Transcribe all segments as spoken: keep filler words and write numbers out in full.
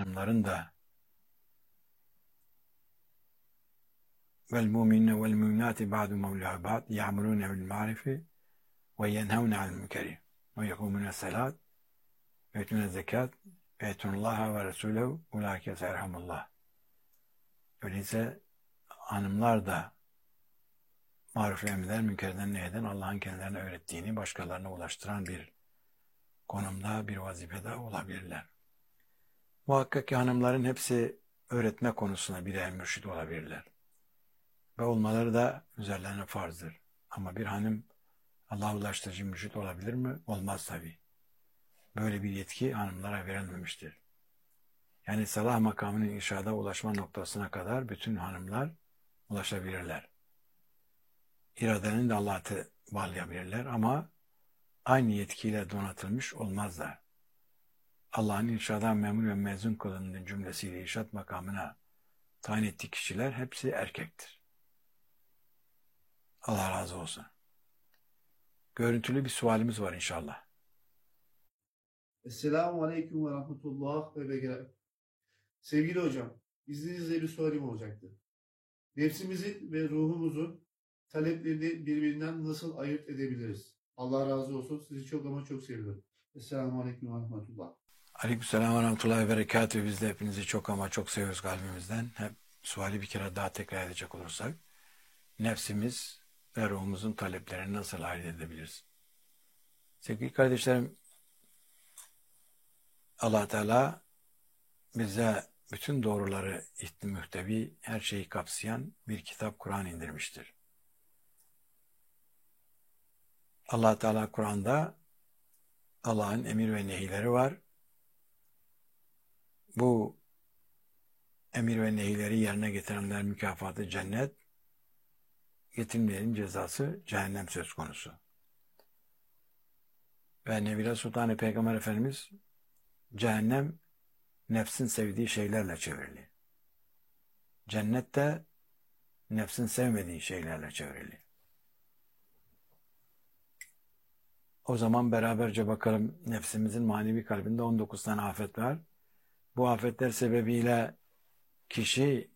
hanımların da vel mu'minine vel mu'minati ba'du mevla ba'd ya'murune bil ma'rufi ve yenhevne anil münkeri ve yekumune salat ve yutune zekat ve yetunullaha ve resulehu ulaike serhamullah. Öyleyse hanımlar da maruf emreder, münkerden neyden Allah'ın kendilerine öğrettiğini başkalarına ulaştıran bir konumda, bir vazifede olabilirler. Muhakkak ki hanımların hepsi öğretme konusunda birer mürşid olabilirler. Ve olmaları da üzerlerine farzdır. Ama bir hanım Allah'a ulaştırıcı mürşid olabilir mi? Olmaz tabii. Böyle bir yetki hanımlara verilmemiştir. Yani salah makamının inşada ulaşma noktasına kadar bütün hanımlar ulaşabilirler. İradenin de Allah'a bağlayabilirler ama aynı yetkiyle donatılmış olmazlar. Allah'ın inşada memur ve mezun kılındığı cümlesiyle irşat makamına tayin ettiği kişiler hepsi erkektir. Allah razı olsun. Görüntülü bir sualimiz var inşallah. Esselamu Aleyküm ve Rahmetullah ve Berekatuhu. Sevgili hocam, izninizle bir sorum olacaktı. Nefsimizin ve ruhumuzun taleplerini birbirinden nasıl ayırt edebiliriz? Allah razı olsun. Sizi çok ama çok seviyorum. Esselamu Aleyküm ve Rahmetullah. Aleykümselam ve Rahmetullahi ve Berekatuhu. Biz de hepinizi çok ama çok seviyoruz kalbimizden. Hep suali bir kere daha tekrar edecek olursak, nefsimiz ve ruhumuzun taleplerini nasıl ayırt edebiliriz? Sevgili kardeşlerim, Allah Teala bize bütün doğruları ihti mühtevi, her şeyi kapsayan bir kitap Kur'an indirmiştir. Allah Teala Kur'an'da Allah'ın emir ve nehileri var. Bu emir ve nehileri yerine getirenler mükafatı cennet, getirmeyenin cezası cehennem söz konusu. Ve Nebile Sultan Peygamber Efendimiz cehennem nefsin sevdiği şeylerle çevrili. Cennet de nefsin sevmediği şeylerle çevrili. O zaman beraberce bakalım, nefsimizin manevi kalbinde on dokuz tane afet var. Bu afetler sebebiyle kişi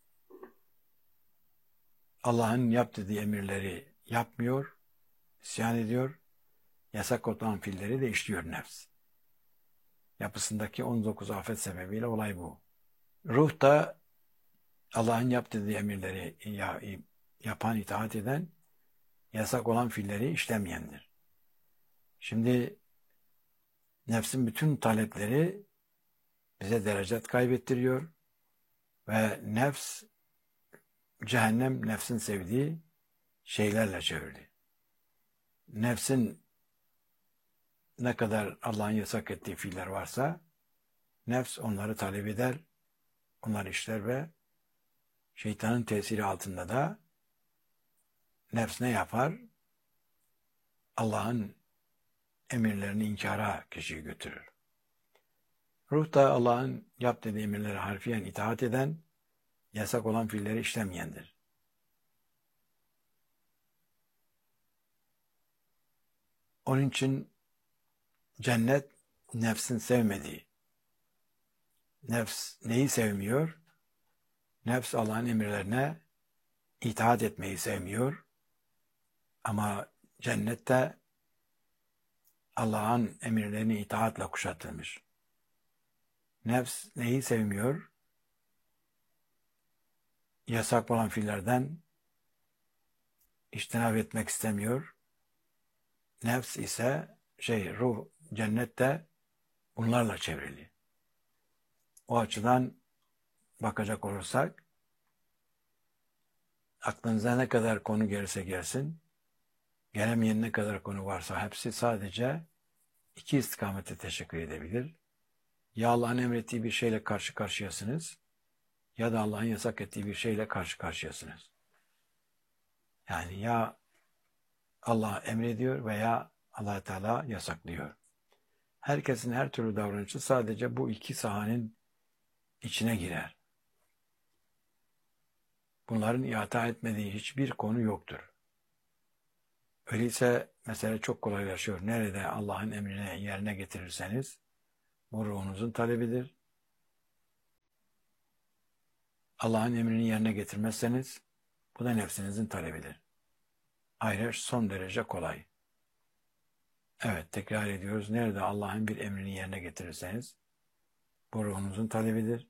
Allah'ın yap dediği emirleri yapmıyor, isyan ediyor, yasak olan fiilleri de işliyor nefs. Yapısındaki on dokuz afet sebebiyle olay bu. Ruh da Allah'ın yap dediği emirleri yapan, itaat eden, yasak olan fiilleri işlemeyendir. Şimdi nefsin bütün talepleri bize derecet kaybettiriyor ve nefs, cehennem nefsin sevdiği şeylerle çevrili. Nefsin ne kadar Allah'ın yasak ettiği fiiller varsa nefs onları talep eder, onları işler ve şeytanın tesiri altında da nefs ne yapar? Allah'ın emirlerini inkara kişiyi götürür. Ruh da Allah'ın yap dediği emirlere harfiyen itaat eden, yasak olan fiilleri işlemeyendir. Onun için cennet nefsin sevmediği. Nefs neyi sevmiyor? Nefs Allah'ın emirlerine itaat etmeyi sevmiyor. Ama cennette Allah'ın emirlerini itaatle kuşatılmış. Nefs neyi sevmiyor? Yasak olan fiillerden içtinab etmek istemiyor. Nefs ise şey, ruh cennette bunlarla çevrili. O açıdan bakacak olursak, aklınıza ne kadar konu gelirse gelsin, gelemeyen ne kadar konu varsa hepsi sadece iki istikamete teşekkür edebilir. Ya Allah'ın emrettiği bir şeyle karşı karşıyasınız, ya da Allah'ın yasak ettiği bir şeyle karşı karşıyasınız. Yani ya Allah emrediyor veya Allah Teala yasaklıyor. Herkesin her türlü davranışı sadece bu iki sahanın içine girer. Bunların ihata etmediği hiçbir konu yoktur. Öyleyse mesele çok kolaylaşıyor. Nerede Allah'ın emrine yerine getirirseniz bu ruhunuzun talebidir. Allah'ın emrini yerine getirmezseniz bu da nefsinizin talebidir. Ayrıca son derece kolay. Evet, tekrar ediyoruz. Nerede Allah'ın bir emrini yerine getirirseniz bu ruhunuzun talebidir.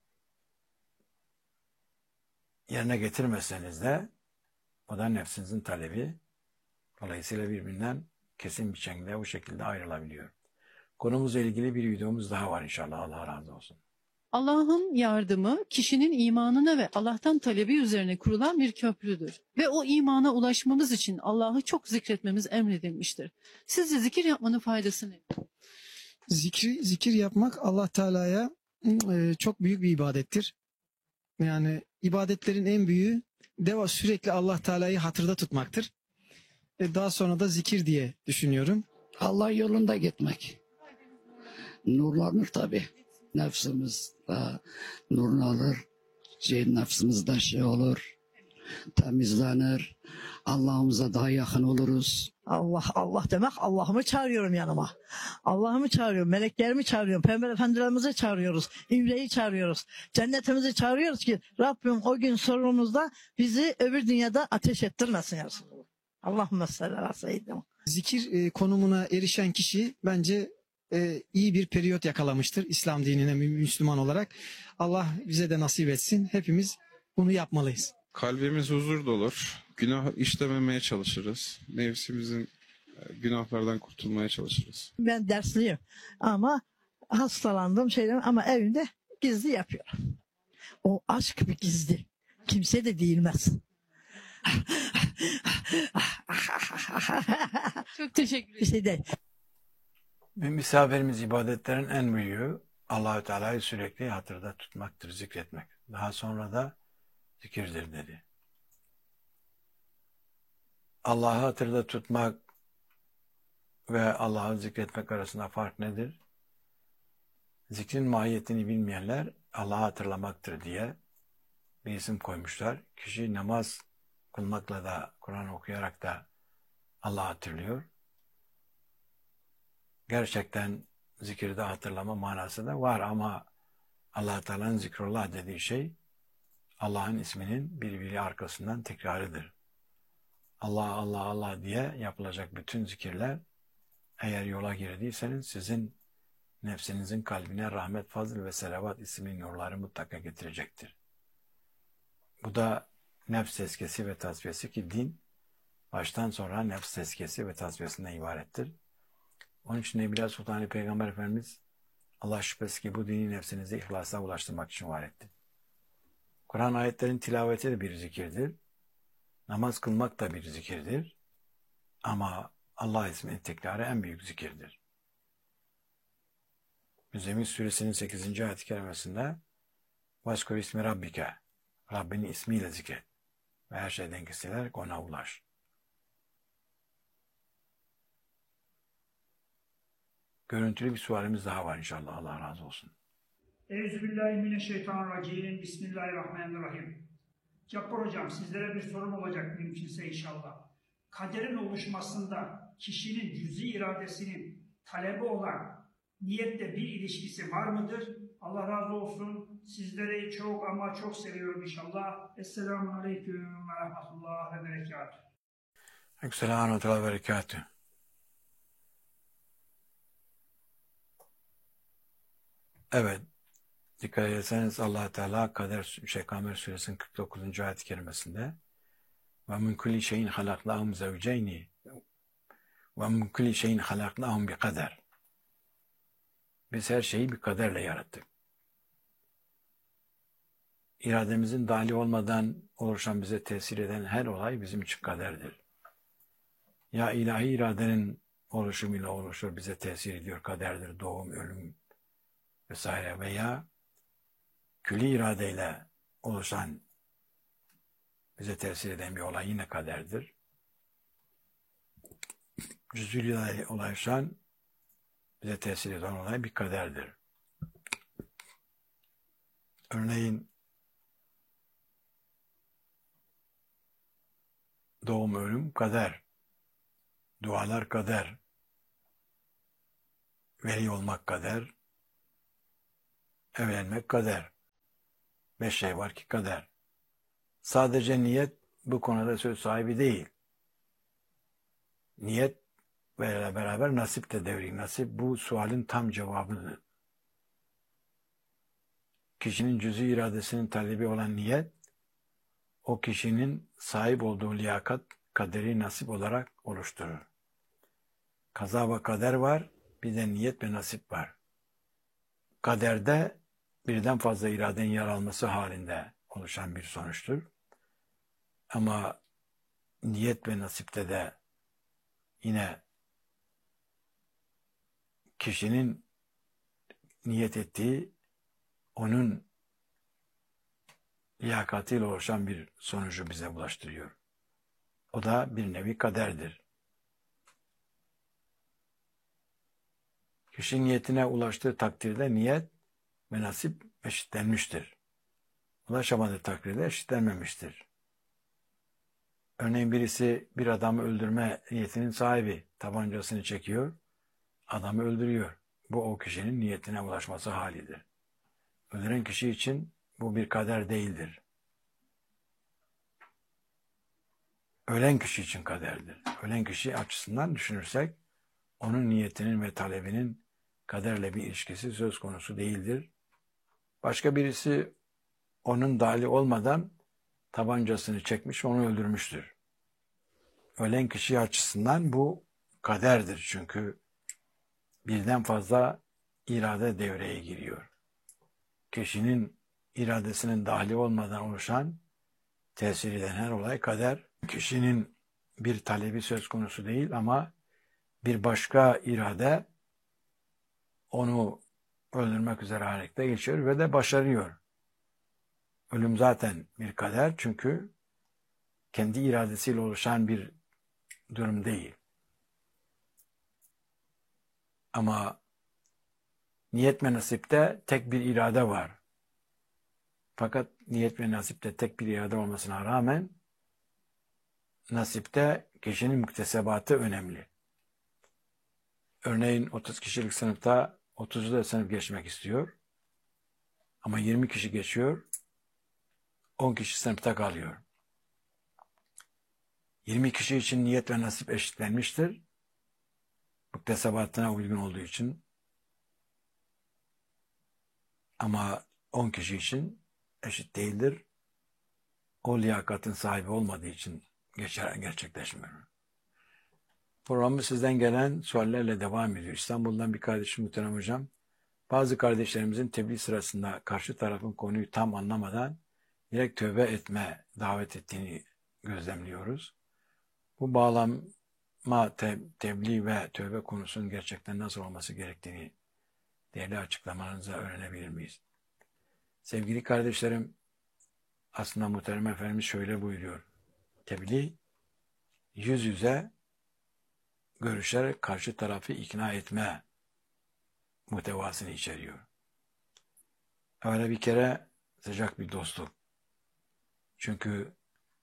Yerine getirmezseniz de o da nefsinizin talebi. Dolayısıyla birbirinden kesin bir şekilde bu şekilde ayrılabiliyor. Konumuzla ilgili bir videomuz daha var inşallah. Allah razı olsun. Allah'ın yardımı kişinin imanına ve Allah'tan talebi üzerine kurulan bir köprüdür. Ve o imana ulaşmamız için Allah'ı çok zikretmemiz emredilmiştir. Sizce zikir yapmanın faydası ne? Zikri, zikir yapmak Allah Teala'ya e, çok büyük bir ibadettir. Yani ibadetlerin en büyüğü deva sürekli Allah Teala'yı hatırda tutmaktır. E, daha sonra da zikir diye düşünüyorum. Allah yolunda gitmek. Nurlanır tabii. Nefsimiz de nurlanır. Şey, nefsimiz de şey olur. Temizlenir. Allah'ımıza daha yakın oluruz. Allah Allah demek Allah'ımı çağırıyorum yanıma. Allah'ımı çağırıyorum, meleklerimi çağırıyorum, Peygamber Efendilerimizi çağırıyoruz, İmre'yi çağırıyoruz, cennetimizi çağırıyoruz ki Rabbim o gün sorumuzda bizi öbür dünyada ateş ettirmesin ya Resulallah. Allahümme salli ala seyyidina. Zikir e, konumuna erişen kişi bence e, iyi bir periyot yakalamıştır İslam dinine Müslüman olarak. Allah bize de nasip etsin. Hepimiz bunu yapmalıyız. Kalbimiz huzur dolur. Günah işlememeye çalışırız. Nefsimizin e, günahlardan kurtulmaya çalışırız. Ben dersliyim ama hastalandım şeyden ama evimde gizli yapıyorum. O aşk bir gizli. Kimse de değilmez. Çok teşekkür Bir ederim. şey değil. Ve misafirimiz ibadetlerin en büyüğü Allah-u Teala'yı sürekli hatırda tutmaktır, zikretmek. Daha sonra da zikirdir dedi. Allah'ı hatırda tutmak ve Allah'ı zikretmek arasında fark nedir? Zikrin mahiyetini bilmeyenler Allah'ı hatırlamaktır diye bir isim koymuşlar. Kişi namaz kılmakla da Kur'an okuyarak da Allah'ı hatırlıyor. Gerçekten zikirde hatırlama manası da var ama Allah Teala'nın zikrullah dediği şey Allah'ın isminin birbiri arkasından tekrarıdır. Allah Allah Allah diye yapılacak bütün zikirler eğer yola girdiyseniz sizin nefsinizin kalbine rahmet, fazıl ve selavat ismi nurları mutlaka getirecektir. Bu da nefs tezkiyesi ve tasfiyesi ki din baştan sonra nefs tezkiyesi ve tasfiyesinden ibarettir. Onun için Nebi Sultan Peygamber Efendimiz Allah şüphesiz ki bu dini nefsinizi ihlasa ulaştırmak için var etti. Kur'an ayetlerin tilaveti de bir zikirdir. Namaz kılmak da bir zikirdir. Ama Allah isminin tekrarı en büyük zikirdir. Müzzemmil Suresinin sekizinci ayet-i kerimesinde Vaskur ismi Rabbike, Rabbinin ismiyle zikret ve her şeyden kesilerek ona ulaş. Görüntülü bir sualimiz daha var inşallah. Allah razı olsun. Euzubillahimineşşeytanirracim. Bismillahirrahmanirrahim. Cabbar hocam, sizlere bir sorum olacak mümkünse inşallah. Kaderin oluşmasında kişinin cüz'i iradesinin talebi olan niyette bir ilişkisi var mıdır? Allah razı olsun. Sizleri çok ama çok seviyorum inşallah. Esselamun aleyküm ve rahmetullah ve berekatuhu. Esselamu aleyküm ve berekatuhu. Evet. Dikkat ederseniz Allah Teala Kader şey, Kamer Suresinin kırk dokuzuncu ayet-i kerimesinde ve min kulli şeyin halaknahum zevceyni ve min kulli şeyin halaknahum bi kader. Biz her şeyi bir kaderle yarattık. İrademizin dahili olmadan oluşan, bize tesir eden her olay bizim için kaderdir. Ya ilahi iradenin oluşumuyla oluşur, bize tesir ediyor, kaderdir, doğum, ölüm vesaire, veya külli iradeyle oluşan, bize tesir eden bir olay yine kaderdir. Cüz'ül iradeyle oluşan, bize tesir eden olay bir kaderdir. Örneğin doğum, ölüm kader, dualar kader, veli olmak kader, evlenmek kader beş şey var ki kader. Sadece niyet bu konuda söz sahibi değil. Niyet ve beraber nasip de devri. Nasip bu sualin tam cevabıdır. Kişinin cüz'i iradesinin talebi olan niyet, o kişinin sahip olduğu liyakat, kaderi nasip olarak oluşturur. Kaza ve kader var, bir de niyet ve nasip var. Kaderde birden fazla iradenin yer alması halinde oluşan bir sonuçtur. Ama niyet ve nasipte de yine kişinin niyet ettiği, onun liyakatiyle oluşan bir sonucu bize ulaştırıyor. O da bir nevi kaderdir. Kişi niyetine ulaştığı takdirde niyet ve nasip eşitlenmiştir. Ulaşamadığı takdirde eşitlenmemiştir. Örneğin birisi bir adamı öldürme niyetinin sahibi, tabancasını çekiyor, adamı öldürüyor. Bu o kişinin niyetine ulaşması halidir. Öldüren kişi için bu bir kader değildir. Ölen kişi için kaderdir. Ölen kişi açısından düşünürsek, onun niyetinin ve talebinin kaderle bir ilişkisi söz konusu değildir. Başka birisi onun dahili olmadan tabancasını çekmiş, onu öldürmüştür. Ölen kişi açısından bu kaderdir. Çünkü birden fazla irade devreye giriyor. Kişinin iradesinin dahili olmadan oluşan, tesir eden her olay kader. Kişinin bir talebi söz konusu değil ama bir başka irade onu öldürmek üzere harekete geçiyor ve de başarıyor. Ölüm zaten bir kader çünkü kendi iradesiyle oluşan bir durum değil. Ama niyet ve nasipte tek bir irade var. Fakat niyet ve nasipte tek bir irade olmasına rağmen nasipte kişinin müktesebatı önemli. Örneğin otuz kişilik sınıfta otuzu da sınıf geçmek istiyor. Ama yirmi kişi geçiyor. on kişi sınıfta kalıyor. yirmi kişi için niyet ve nasip eşitlenmiştir. Müktesebatına uygun olduğu için. Ama on kişi için eşit değildir. O liyakatın sahibi olmadığı için geçer, gerçekleşmiyor. Programı sizden gelen suallerle devam ediyor. İstanbul'dan bir kardeşim muhterem hocam. Bazı kardeşlerimizin tebliğ sırasında karşı tarafın konuyu tam anlamadan direkt tövbe etme davet ettiğini gözlemliyoruz. Bu bağlama te tebliğ ve tövbe konusunun gerçekten nasıl olması gerektiğini değerli açıklamalarınızla öğrenebilir miyiz? Sevgili kardeşlerim, aslında muhterem Efendimiz şöyle buyuruyor. Tebliğ, yüz yüze görüşerek karşı tarafı ikna etme muhtevasını içeriyor. Öyle bir kere sıcak bir dostluk. Çünkü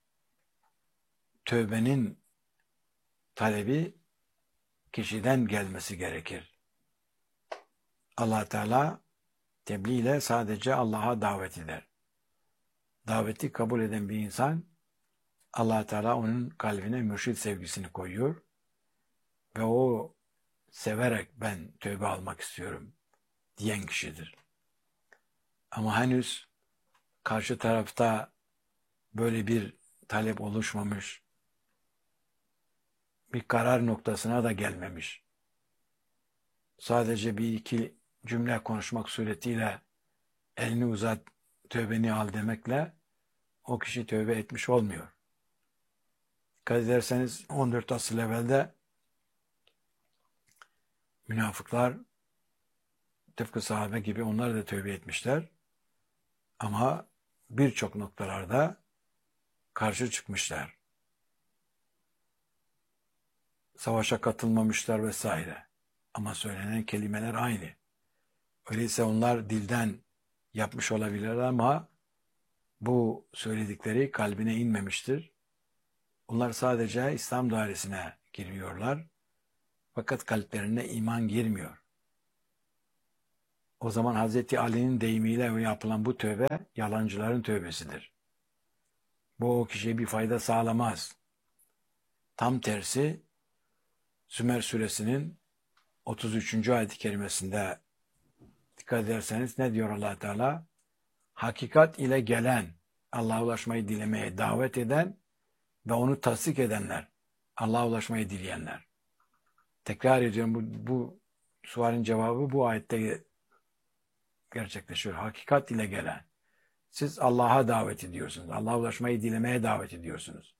tövbenin talebi kişiden gelmesi gerekir. Allah Teala tebliğ ile sadece Allah'a davet eder. Daveti kabul eden bir insan Allah Teala onun kalbine mürşid sevgisini koyuyor ve o severek ben tövbe almak istiyorum diyen kişidir. Ama henüz karşı tarafta böyle bir talep oluşmamış, bir karar noktasına da gelmemiş. Sadece bir iki cümle konuşmak suretiyle elini uzat, tövbeni al demekle o kişi tövbe etmiş olmuyor. Dikkat ederseniz on dört asıl evvelde münafıklar tıpkı sahabe gibi onlar da tövbe etmişler. Ama birçok noktalarda karşı çıkmışlar. Savaşa katılmamışlar vesaire. Ama söylenen kelimeler aynı. Öyleyse onlar dilden yapmış olabilirler ama bu söyledikleri kalbine inmemiştir. Onlar sadece İslam dairesine giriyorlar. Fakat kalplerine iman girmiyor. O zaman Hazreti Ali'nin deyimiyle yapılan bu tövbe yalancıların tövbesidir. Bu o kişiye bir fayda sağlamaz. Tam tersi Sümer suresinin otuz üçüncü ayet-i kerimesinde dikkat ederseniz ne diyor Allah Teala? Hakikat ile gelen, Allah'a ulaşmayı dilemeye davet eden ve onu tasdik edenler, Allah'a ulaşmayı dileyenler. Tekrar ediyorum, bu, bu sualin cevabı bu ayette gerçekleşiyor. Hakikat ile gelen. Siz Allah'a davet ediyorsunuz. Allah'a ulaşmayı dilemeye davet ediyorsunuz.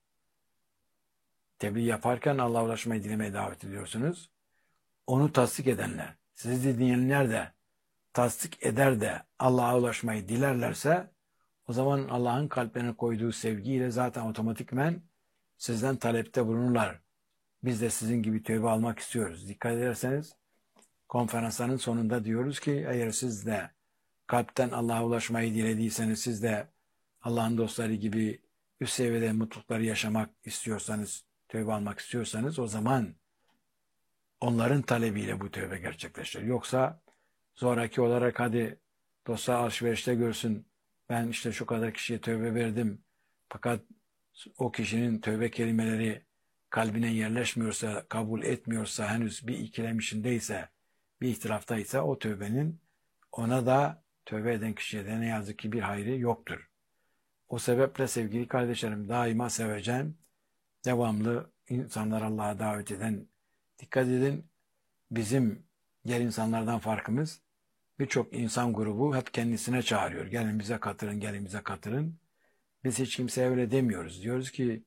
Tebliğ yaparken Allah'a ulaşmayı dilemeye davet ediyorsunuz. Onu tasdik edenler, sizi dinleyenler de tasdik eder de Allah'a ulaşmayı dilerlerse o zaman Allah'ın kalplerine koyduğu sevgiyle zaten otomatikmen sizden talepte bulunurlar. Biz de sizin gibi tövbe almak istiyoruz. Dikkat ederseniz konferansların sonunda diyoruz ki eğer siz de kalpten Allah'a ulaşmayı dilediyseniz, siz de Allah'ın dostları gibi üst seviyede mutlulukları yaşamak istiyorsanız, tövbe almak istiyorsanız o zaman onların talebiyle bu tövbe gerçekleşir. Yoksa zoraki olarak hadi dostlar alışverişte görsün, ben işte şu kadar kişiye tövbe verdim fakat o kişinin tövbe kelimeleri kalbine yerleşmiyorsa, kabul etmiyorsa, henüz bir ikilem içindeyse, bir ihtilaftaysa o tövbenin ona da tövbe eden kişiye de ne yazık ki bir hayrı yoktur. O sebeple sevgili kardeşlerim daima seveceğim, devamlı insanlar Allah'a davet eden, dikkat edin bizim diğer insanlardan farkımız birçok insan grubu hep kendisine çağırıyor. Gelin bize katılın, gelin bize katılın. Biz hiç kimseye öyle demiyoruz. Diyoruz ki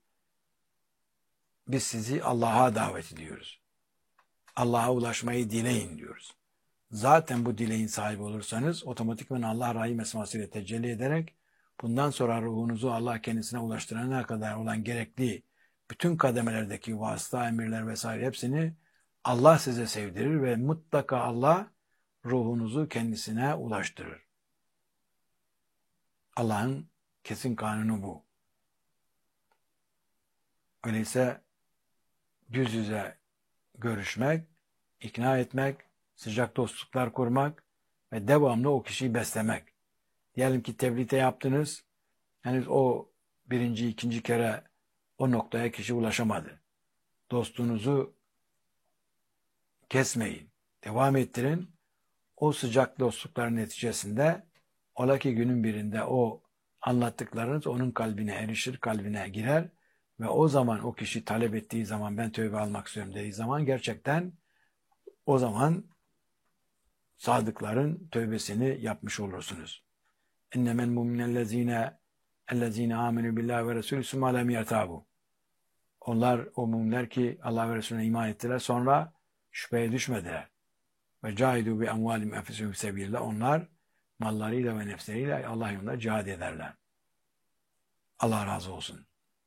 biz sizi Allah'a davet ediyoruz. Allah'a ulaşmayı dileyin diyoruz. Zaten bu dileğin sahibi olursanız otomatikman Allah rahim esmasıyla tecelli ederek bundan sonra ruhunuzu Allah kendisine ulaştırana kadar olan gerekli bütün kademelerdeki vasıta, emirler vesaire hepsini Allah size sevdirir ve mutlaka Allah ruhunuzu kendisine ulaştırır. Allah'ın kesin kanunu bu. Öyleyse yüz yüze görüşmek, ikna etmek, sıcak dostluklar kurmak ve devamlı o kişiyi beslemek. Diyelim ki tebliğde yaptınız, henüz o birinci, ikinci kere o noktaya kişi ulaşamadı. Dostunuzu kesmeyin, devam ettirin. O sıcak dostlukların neticesinde ola ki günün birinde o anlattıklarınız onun kalbine erişir, kalbine girer ve o zaman o kişi talep ettiği zaman ben tövbe almak istiyorum dediği zaman gerçekten o zaman sadıkların tövbesini yapmış olursunuz. İnnemel mu'minellezine ellezine amenu billahi ve resulü sümme lem yertabu. Onlar o müminler ki Allah ve Resulüne iman ettiler sonra şüpheye düşmediler. Ve cahidu bi amvalim enfusihim sebillah. Onlar mallarıyla ve nefsleriyle Allah yolunda cihad ederler. Allah razı olsun.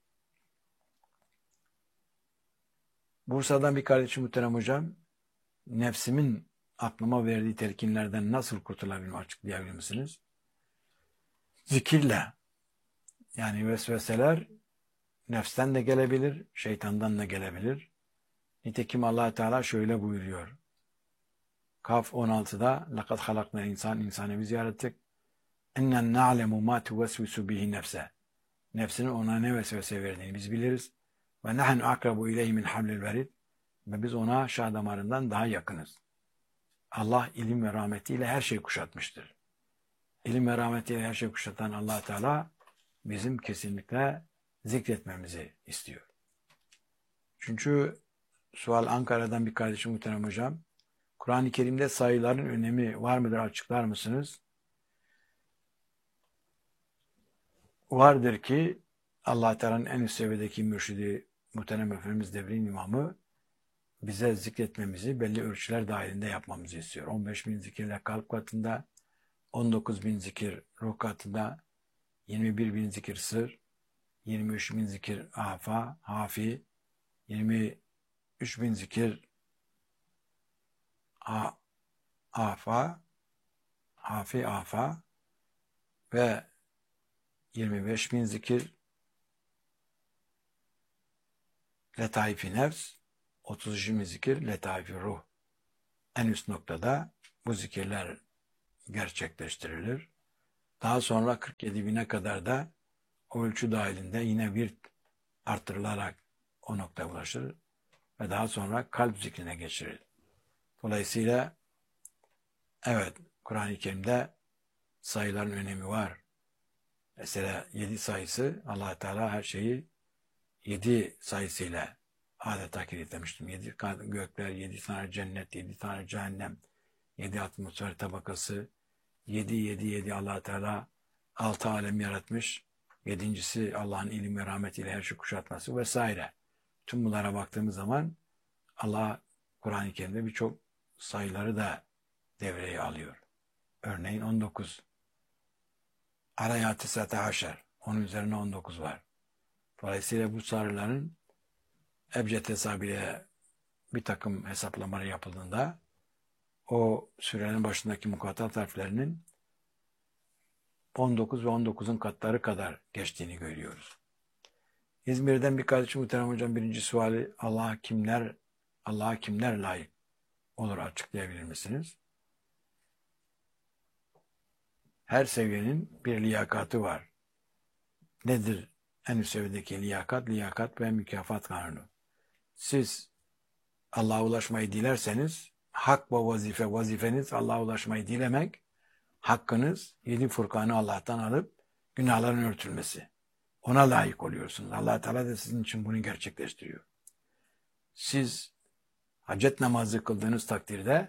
Bursa'dan bir kardeşim muhterem hocam, nefsimin aklıma verdiği telkinlerden nasıl kurtulabilirim açıklayabilir misiniz? Zikirle. Yani vesveseler nefsten de gelebilir, şeytandan da gelebilir. Nitekim Allah Teala şöyle buyuruyor. Kaf on altıda لَقَدْ خَلَقْنَا insan insanı biz yarattık. اِنَّنْ نَعْلَمُ مَا تُوَسْوِسُ بِهِ nefse. Nefsinin ona ne vesvese verdiğini biz biliriz. Ve نَحْنُ أَقْرَبُ اِلَيْهِ مِنْ حَبْلِ الْوَرِيدِ. Ve biz ona şah damarından daha yakınız. Allah ilim ve rahmetiyle her şeyi kuşatmıştır. İlim ve rahmetiyle her şeyi kuşatan Allah Teala bizim kesinlikle zikretmemizi istiyor. Çünkü sual Ankara'dan bir kardeşim muhterem hocam. Kur'an-ı Kerim'de sayıların önemi var mıdır? Açıklar mısınız? Vardır ki Allah Teala'nın en üst seviyedeki mürşidi muhterem Efendimiz devrin imamı bize zikretmemizi belli ölçüler dahilinde yapmamızı istiyor. on beş bin zikirle kalp katında, on dokuz bin zikir ruh katında, yirmi bir bin zikir sır, yirmi üç bin zikir afa, hafi, yirmi üç bin zikir a, afa, hafi afa ve yirmi beş bin zikir letaifi nefs, otuz üç bin zikir letaifi ruh. En üst noktada bu zikirler gerçekleştirilir. Daha sonra kırk yedi bine kadar da o ölçü dahilinde yine bir artırılarak o noktaya ulaşır ve daha sonra kalp zikrine geçirilir. Dolayısıyla evet, Kur'an-ı Kerim'de sayıların önemi var. Mesela yedi sayısı, Allah Teala her şeyi yedi sayısıyla adeta kilitlemiştim. Yedi gökler, yedi tane cennet, yedi tane cehennem, yedi atmosfer tabakası, yedi, yedi, yedi Allah Teala altı alem yaratmış. Yedincisi Allah'ın ilim ve rahmetiyle her şeyi kuşatması vesaire. Tüm bunlara baktığımız zaman Allah Kur'an-ı Kerim'de birçok sayıları da devreye alıyor. Örneğin on dokuz. Araya tisate haşer. Onun üzerine on dokuz var. Dolayısıyla bu sayıların ebced hesabıyla bir takım hesaplamalar yapıldığında o sürenin başındaki mukatat harflerinin on dokuz ve on dokuzun katları kadar geçtiğini görüyoruz. İzmir'den bir kardeşim muhterem hocam birinci suali Allah'a kimler Allah'a kimler layık olur açıklayabilir misiniz? Her seviyenin bir liyakatı var. Nedir en üst seviyedeki liyakat? Liyakat ve mükafat kanunu. Siz Allah'a ulaşmayı dilerseniz hak ve vazife, vazifeniz Allah'a ulaşmayı dilemek, hakkınız yedi Furkan'ı Allah'tan alıp günahların örtülmesi. Ona layık oluyorsunuz. Allah Teala da sizin için bunu gerçekleştiriyor. Siz hacet namazı kıldığınız takdirde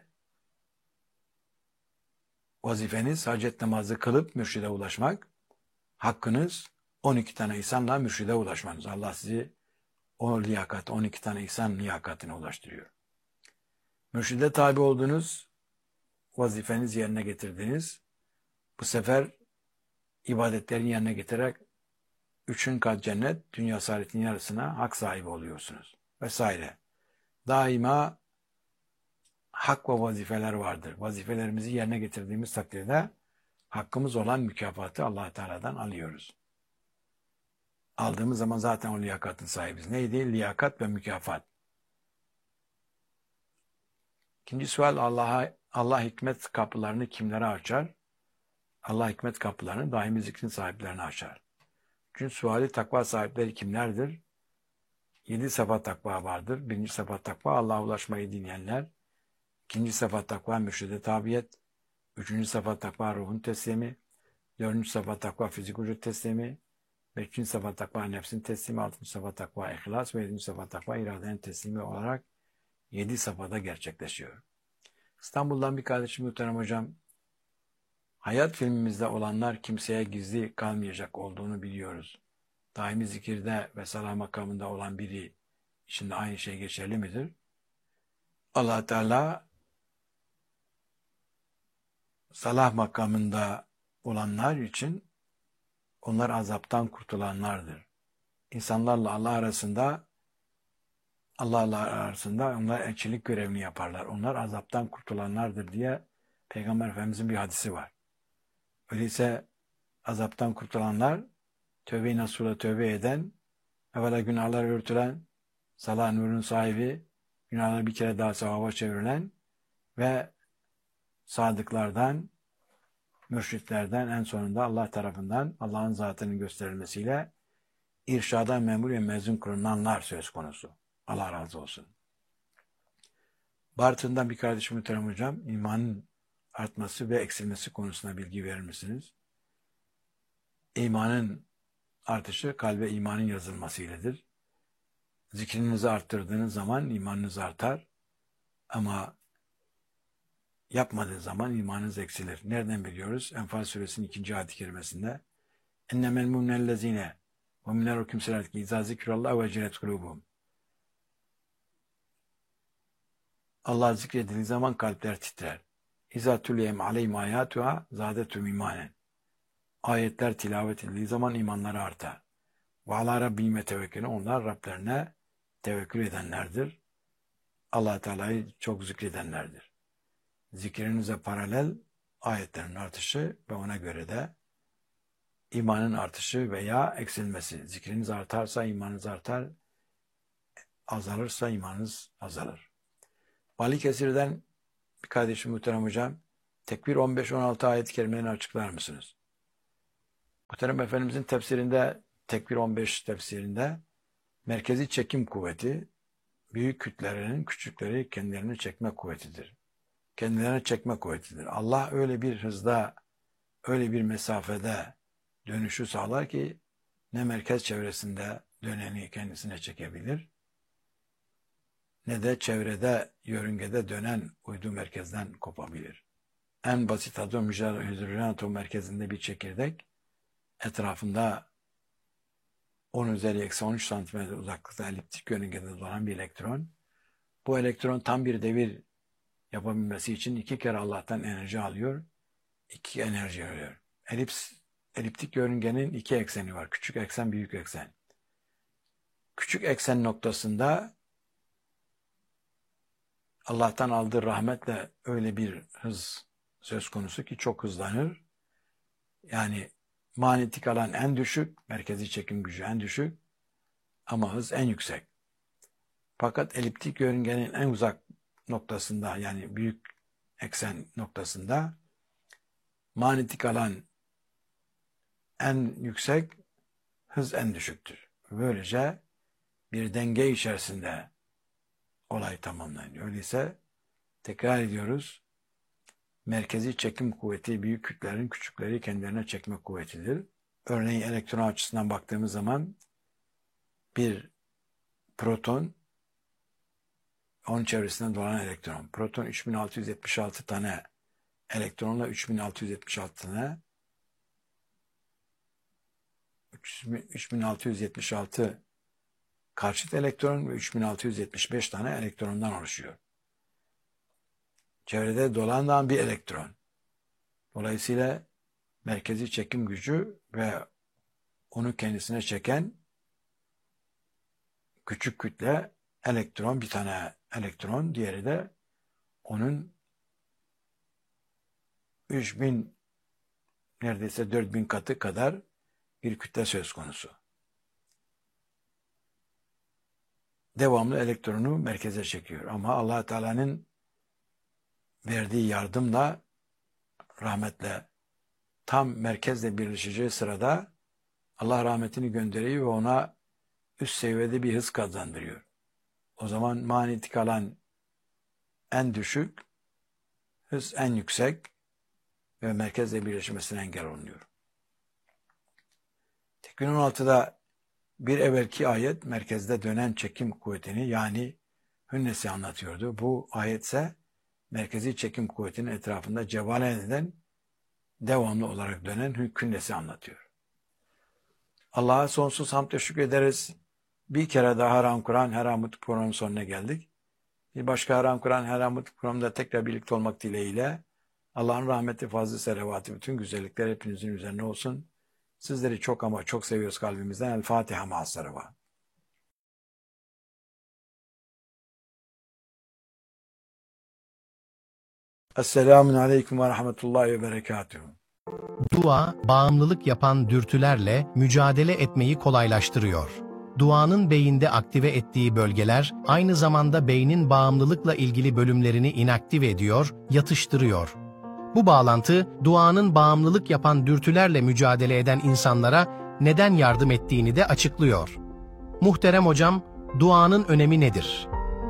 vazifeniz hacet namazı kılıp mürşide ulaşmak, hakkınız on iki tane ihsanla mürşide ulaşmanız. Allah sizi o liyakat, on iki tane ihsan liyakatine ulaştırıyor. Mürşide tabi olduğunuz, vazifeniz yerine getirdiniz. Bu sefer ibadetlerin yerine getirerek üçün kat cennet, dünya saadetinin yarısına hak sahibi oluyorsunuz. Vesaire. Daima hak ve vazifeler vardır. Vazifelerimizi yerine getirdiğimiz takdirde hakkımız olan mükafatı Allah Teala'dan alıyoruz. Aldığımız zaman zaten o liyakatın sahibiz. Neydi? Liyakat ve mükafat. İkinci sual Allah'a Allah hikmet kapılarını kimlere açar? Allah hikmet kapılarını daimi zikrin sahiplerine açar. Üçüncü suali takva sahipleri kimlerdir? Yedi sıfat takva vardır. Birinci sıfat takva Allah'a ulaşmayı dinleyenler. İkinci sıfat takva mürşide tabiyet. Üçüncü sıfat takva ruhun teslimi. Dördüncü sıfat takva fizik vücut teslimi. Beşinci sıfat takva nefsin teslimi. Altıncı sıfat takva ihlas ve yedinci sıfat takva iradenin teslimi olarak yedi safhada gerçekleşiyor. İstanbul'dan bir kardeşim muhterem hocam, hayat filmimizde olanlar kimseye gizli kalmayacak olduğunu biliyoruz. Daimi zikirde ve salah makamında olan biri için de aynı şey geçerli midir? Allah Teala salah makamında olanlar için onlar azaptan kurtulanlardır. İnsanlarla Allah arasında Allah'la arasında onlar elçilik görevini yaparlar. Onlar azaptan kurtulanlardır diye Peygamber Efendimizin bir hadisi var. Öyleyse azaptan kurtulanlar tövbe-i nasuhla tövbe eden, evvela günahlar örtülen, salah nurun sahibi, günahları bir kere daha sevaba çevrilen ve sadıklardan, mürşitlerden en sonunda Allah tarafından Allah'ın zatının gösterilmesiyle irşada memur ve mezun kılınanlar söz konusu. Allah razı olsun. Bartın'dan bir kardeşim muhterem hocam, imanın artması ve eksilmesi konusunda bilgi verir misiniz? İmanın artışı kalbe imanın yazılması iledir. Zikrinizi arttırdığınız zaman imanınız artar ama yapmadığınız zaman imanınız eksilir. Nereden biliyoruz? Enfal suresinin ikinci ayet-i kerimesinde ennemel mu'minellezine ve minel kimseler ki izâ zikrullah ve cilet kulûbuhum. Allah zikredildiği zaman kalpler titrer. İzâ tüleyem aleyhim âyâtuhâ zâdetûm imânen. Ayetler tilavet edildiği zaman imanları artar. Ve alâ rabbihim tevekkülün. Onlar Rablerine tevekkül edenlerdir. Allah Teala'yı çok zikredenlerdir. Zikrinize paralel ayetlerin artışı ve ona göre de imanın artışı veya eksilmesi. Zikriniz artarsa imanınız artar, azalırsa imanınız azalır. Balıkesir'den bir kardeşim muhterem hocam, Tekvir on beş on altı ayet-i kerimelerini açıklar mısınız? Muhterem Efendimizin tefsirinde, Tekvir on beş tefsirinde merkezi çekim kuvveti büyük kütlelerin küçükleri kendilerini çekme kuvvetidir. Kendilerini çekme kuvvetidir. Allah öyle bir hızda, öyle bir mesafede dönüşü sağlar ki ne merkez çevresinde döneni kendisine çekebilir, ne de çevrede, yörüngede dönen uydu merkezden kopabilir. En basit atom, hidrojen atom merkezinde bir çekirdek, etrafında on üzeri eksi on üç santimetre uzaklıkta eliptik yörüngede dolan bir elektron. Bu elektron tam bir devir yapabilmesi için iki kere Allah'tan enerji alıyor, iki enerji alıyor. Elips, eliptik yörüngenin iki ekseni var. Küçük eksen, büyük eksen. Küçük eksen noktasında Allah'tan aldığı rahmetle öyle bir hız söz konusu ki çok hızlanır. Yani manyetik alan en düşük, merkezi çekim gücü en düşük ama hız en yüksek. Fakat eliptik yörüngenin en uzak noktasında, yani büyük eksen noktasında manyetik alan en yüksek, hız en düşüktür. Böylece bir denge içerisinde olay tamamlanıyor. Öyleyse tekrar ediyoruz. Merkezi çekim kuvveti büyük kütlelerin küçükleri kendilerine çekme kuvvetidir. Örneğin elektron açısından baktığımız zaman bir proton, onun çevresinde dolan elektron. Proton üç bin altı yüz yetmiş altı tane elektronla üç bin altı yüz yetmiş altı tane üç bin altı yüz yetmiş altı karşıt elektron ve üç bin altı yüz yetmiş beş tane elektrondan oluşuyor. Çevrede dolan bir elektron. Dolayısıyla merkezi çekim gücü ve onu kendisine çeken küçük kütle elektron, bir tane elektron, diğeri de onun üç bin, neredeyse dört bin katı kadar bir kütle söz konusu. Devamlı elektronu merkeze çekiyor. Ama Allah Teala'nın verdiği yardımla, rahmetle tam merkezle birleşeceği sırada Allah rahmetini gönderiyor ve ona üst seviyede bir hız kazandırıyor. O zaman manyetik alan en düşük, hız en yüksek ve merkezle birleşmesine engel olunuyor. Tekvir on altıda bir evvelki ayet merkezde dönen çekim kuvvetini, yani hünnesi anlatıyordu. Bu ayetse merkezi çekim kuvvetinin etrafında cevalen eden, devamlı olarak dönen künnesi anlatıyor. Allah'a sonsuz hamd ve şükür ederiz. Bir kere daha Haram Kur'an, Haramut programının sonuna geldik. Bir başka Haram Kur'an, Haramut programında tekrar birlikte olmak dileğiyle Allah'ın rahmeti, fazlı selavatı, bütün güzellikler hepinizin üzerine olsun. Sizleri çok ama çok seviyoruz kalbimizden. El Fatiha ma'as-salavat. Esselamun aleyküm ve rahmetullahi ve berekatuhu. Dua, bağımlılık yapan dürtülerle mücadele etmeyi kolaylaştırıyor. Duanın beyinde aktive ettiği bölgeler, aynı zamanda beynin bağımlılıkla ilgili bölümlerini inaktive ediyor, yatıştırıyor. Bu bağlantı, duanın bağımlılık yapan dürtülerle mücadele eden insanlara neden yardım ettiğini de açıklıyor. Muhterem hocam, duanın önemi nedir?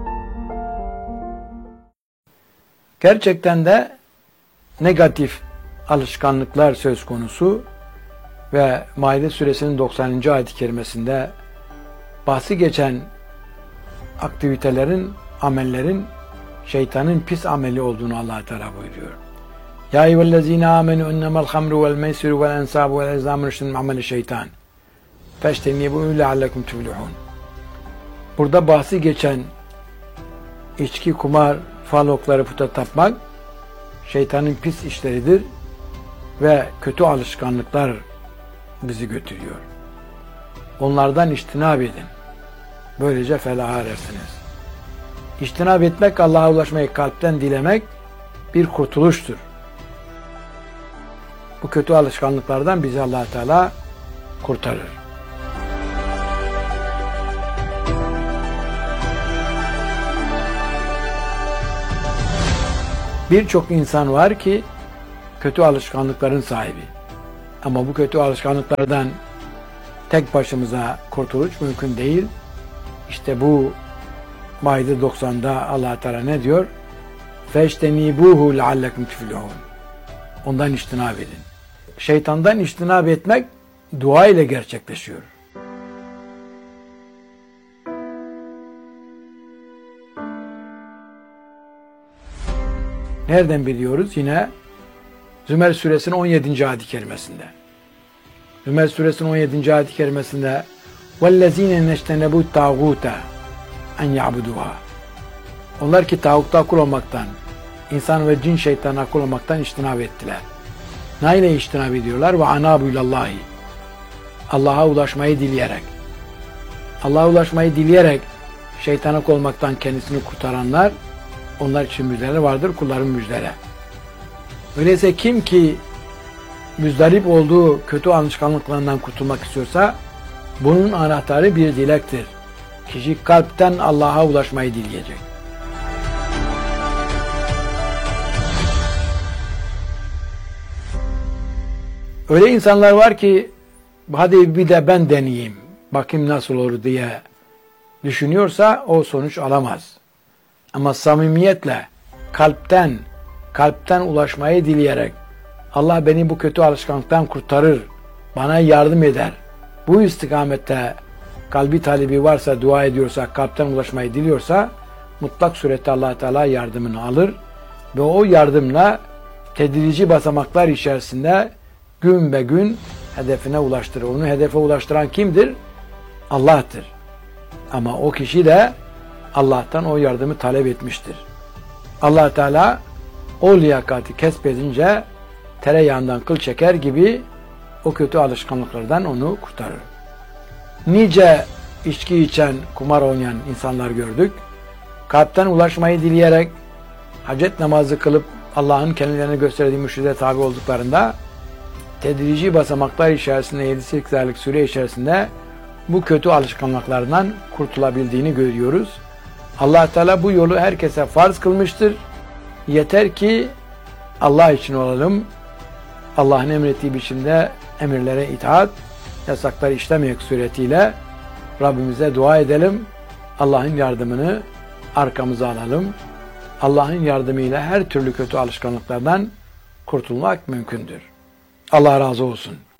Gerçekten de negatif alışkanlıklar söz konusu ve Maide suresinin doksanıncı ayet-i kerimesinde bahsi geçen aktivitelerin, amellerin şeytanın pis ameli olduğunu Allah Teala buyuruyor. Ya eyyühellezine amenu innemel hamru vel meysiru vel ensabu vel ezlamu rüştün ameli şeytan. Feştenibu leallekum tuflihun. Burada bahsi geçen içki, kumar, fal okları, puta tapmak şeytanın pis işleridir ve kötü alışkanlıklar bizi götürüyor. Onlardan içtinab edin. Böylece felaha erersiniz. İçtinab etmek, Allah'a ulaşmayı kalpten dilemek bir kurtuluştur. Bu kötü alışkanlıklardan bizi Allah Teala kurtarır. Birçok insan var ki kötü alışkanlıkların sahibi. Ama bu kötü alışkanlıklardan tek başımıza kurtuluş mümkün değil. İşte bu Maide doksan'da Allah Teala ne diyor? فَاجْتَنِيبُوهُ لَعَلَّكُمْ تُفْلِحُونَ. Ondan içtinab edin. Şeytandan içtinab etmek dua ile gerçekleşiyor. Nereden biliyoruz? Yine Zümer suresinin on yedinci ayet-i kerimesinde. Zümer suresinin on yedinci ayet-i kerimesinde وَالَّذ۪ينَ نَجْتَنَبُوا التَّاغُوتَ اَنْ يَعْبُدُوهَا. Onlar ki tağutta kul olmaktan, insan ve cin şeytanına kul olmaktan içtinab ettiler. Neyle içtinab ediyorlar? وَعَنَابُ اِلَى Allah'a ulaşmayı dileyerek. Allah'a ulaşmayı dileyerek şeytana kul olmaktan kendisini kurtaranlar, onlar için müjdeler vardır, kulların müjdeleri. Öyleyse kim ki müzdarip olduğu kötü alışkanlıklarından kurtulmak istiyorsa, bunun anahtarı bir dilektir. Kişi kalpten Allah'a ulaşmayı dileyecek. Öyle insanlar var ki, hadi bir de ben deneyeyim, bakayım nasıl olur diye düşünüyorsa o sonuç alamaz. Ama samimiyetle, kalpten, kalpten ulaşmayı dileyerek, Allah beni bu kötü alışkanlıktan kurtarır, bana yardım eder. Bu istikamette kalbi talebi varsa, dua ediyorsa, kalpten ulaşmayı diliyorsa, mutlak surette Allah Teala yardımını alır ve o yardımla tedrici basamaklar içerisinde gün be gün hedefine ulaştırır. Onu hedefe ulaştıran kimdir? Allah'tır. Ama o kişi de Allah'tan o yardımı talep etmiştir. Allah Teala o liyakati kesbedince tereyağından kıl çeker gibi o kötü alışkanlıklardan onu kurtarır. Nice içki içen, kumar oynayan insanlar gördük. Kalpten ulaşmayı dileyerek hacet namazı kılıp Allah'ın kendilerine gösterdiği mürşide tabi olduklarında tedrici basamaklar içerisinde yedi sekiz aylık süre içerisinde bu kötü alışkanlıklardan kurtulabildiğini görüyoruz. Allah Teala bu yolu herkese farz kılmıştır. Yeter ki Allah için olalım. Allah'ın emrettiği biçimde emirlere itaat, yasakları işlemek suretiyle Rabbimize dua edelim. Allah'ın yardımını arkamıza alalım. Allah'ın yardımıyla her türlü kötü alışkanlıklardan kurtulmak mümkündür. Allah razı olsun.